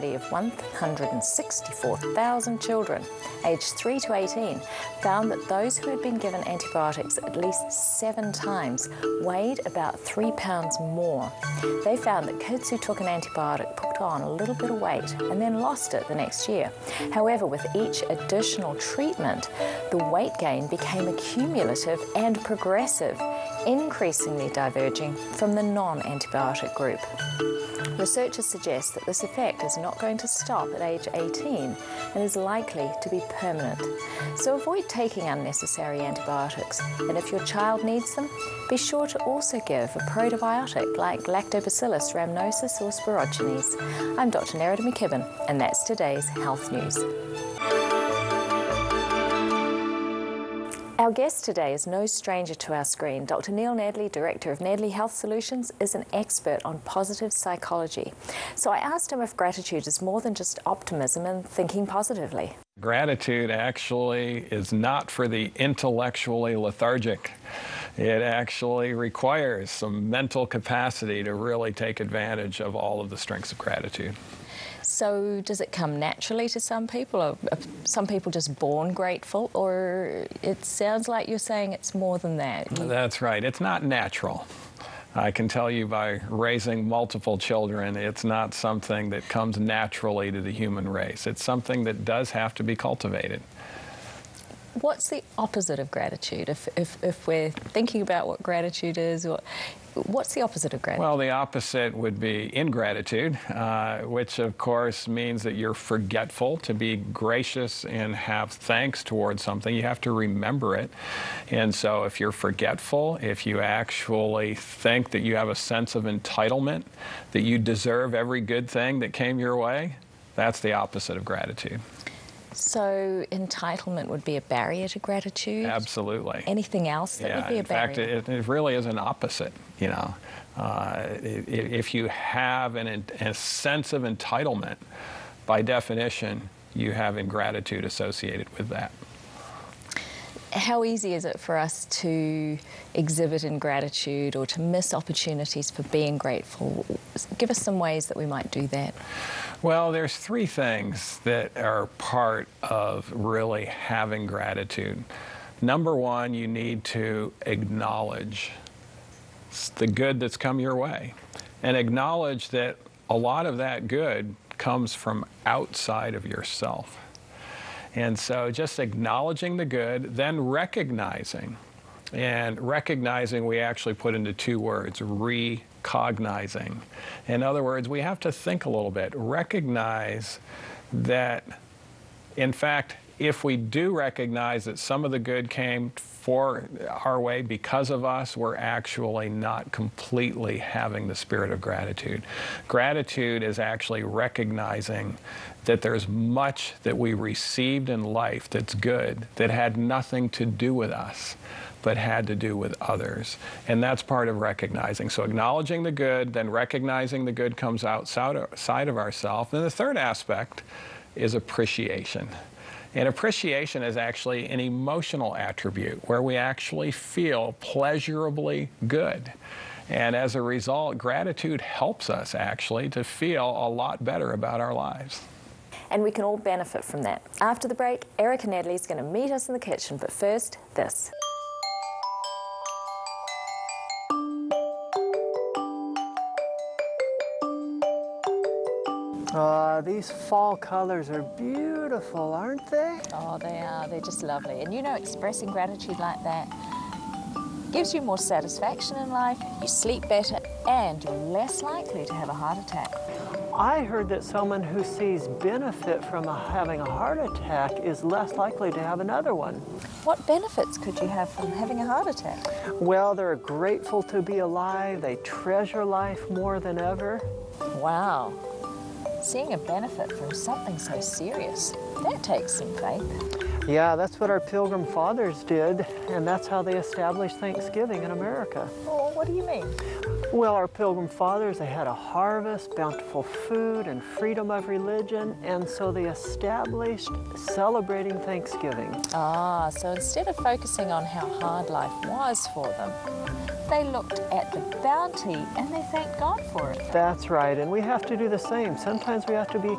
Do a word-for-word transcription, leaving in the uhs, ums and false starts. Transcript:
of one hundred sixty-four thousand children aged three to eighteen found that those who had been given antibiotics at least seven times weighed about three pounds more. They found that kids who took an antibiotic put on a little bit of weight and then lost it the next year. However, with each additional treatment, the weight gain became accumulative and progressive, increasingly diverging from the non-antibiotic group. Researchers suggest that this effect is not going to stop at age eighteen and is likely to be permanent. So avoid taking unnecessary antibiotics, and if your child needs them, be sure to also give a probiotic like Lactobacillus rhamnosus or Sporogenes. I'm Doctor Nerida McKibben, and that's today's Health News. Our guest today is no stranger to our screen. Doctor Neil Nedley, Director of Nedley Health Solutions, is an expert on positive psychology. So I asked him if gratitude is more than just optimism and thinking positively. Gratitude actually is not for the intellectually lethargic. It actually requires some mental capacity to really take advantage of all of the strengths of gratitude. So does it come naturally to some people? Are some people just born grateful? Or it sounds like you're saying it's more than that. That's right. It's not natural. I can tell you by raising multiple children, it's not something that comes naturally to the human race. It's something that does have to be cultivated. What's the opposite of gratitude? If, if, if we're thinking about what gratitude is, or, what's the opposite of gratitude? Well, the opposite would be ingratitude, uh, which of course means that you're forgetful. To be gracious and have thanks towards something, you have to remember it. And so if you're forgetful, if you actually think that you have a sense of entitlement, that you deserve every good thing that came your way, that's the opposite of gratitude. So entitlement would be a barrier to gratitude? Absolutely. Anything else that yeah, would be a in barrier? fact, it, it really is an opposite, you know. Uh, if you have an, a sense of entitlement, by definition, you have ingratitude associated with that. How easy is it for us to exhibit ingratitude or to miss opportunities for being grateful? Give us some ways that we might do that. Well, there's three things that are part of really having gratitude. Number one, you need to acknowledge the good that's come your way, and acknowledge that a lot of that good comes from outside of yourself. And so just acknowledging the good, then recognizing. And recognizing we actually put into two words, recognizing. In other words, we have to think a little bit, recognize that, in fact, if we do recognize that some of the good came for our way because of us, we're actually not completely having the spirit of gratitude. Gratitude is actually recognizing that there's much that we received in life that's good, that had nothing to do with us, but had to do with others. And that's part of recognizing. So acknowledging the good, then recognizing the good comes outside of ourselves. And the third aspect is appreciation. And appreciation is actually an emotional attribute where we actually feel pleasurably good. And as a result, gratitude helps us actually to feel a lot better about our lives. And we can all benefit from that. After the break, Erica Nedley is going to meet us in the kitchen, but first, this. Uh, these fall colors are beautiful, aren't they? Oh, they are. They're just lovely. And you know, expressing gratitude like that gives you more satisfaction in life, you sleep better, and you're less likely to have a heart attack. I heard that someone who sees benefit from a, having a heart attack is less likely to have another one. What benefits could you have from having a heart attack? Well, they're grateful to be alive. They treasure life more than ever. Wow. Seeing a benefit from something so serious, that takes some faith. Yeah, that's what our Pilgrim Fathers did, and that's how they established Thanksgiving in America. Oh, what do you mean? Well, our Pilgrim Fathers, they had a harvest, bountiful food, and freedom of religion, and so they established celebrating Thanksgiving. Ah, so instead of focusing on how hard life was for them, they looked at the bounty and they thanked God for it. That's right, and we have to do the same. Sometimes we have to be